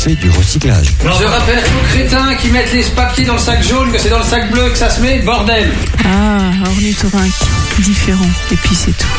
c'est du recyclage. Je rappelle aux crétins qui mettent les papiers dans le sac jaune que c'est dans le sac bleu que ça se met, bordel. Ah, ornithorynque, différent, et puis c'est tout.